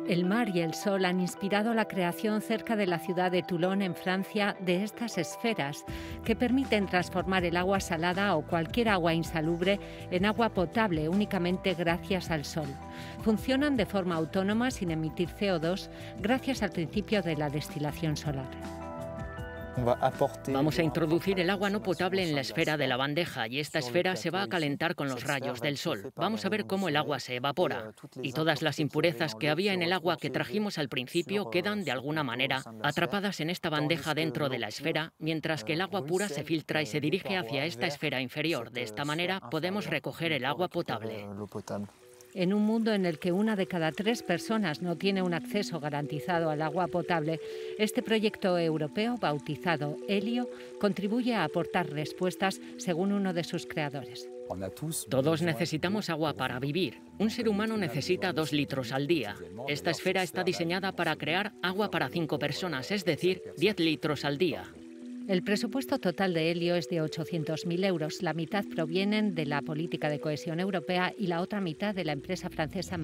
El mar y el sol han inspirado la creación cerca de la ciudad de Toulon, en Francia, de estas esferas que permiten transformar el agua salada o cualquier agua insalubre en agua potable únicamente gracias al sol. Funcionan de forma autónoma sin emitir CO2 gracias al principio de la destilación solar. Vamos a introducir el agua no potable en la esfera de la bandeja y esta esfera se va a calentar con los rayos del sol. Vamos a ver cómo el agua se evapora y todas las impurezas que había en el agua que trajimos al principio quedan de alguna manera atrapadas en esta bandeja dentro de la esfera, mientras que el agua pura se filtra y se dirige hacia esta esfera inferior. De esta manera podemos recoger el agua potable. En un mundo en el que 1 de cada 3 personas no tiene un acceso garantizado al agua potable, este proyecto europeo, bautizado Helio, contribuye a aportar respuestas, según uno de sus creadores. Todos necesitamos agua para vivir. Un ser humano necesita 2 litros al día. Esta esfera está diseñada para crear agua para 5 personas, es decir, 10 litros al día. El presupuesto total de Helio es de 800.000 euros. La mitad provienen de la política de cohesión europea y la otra mitad de la empresa francesa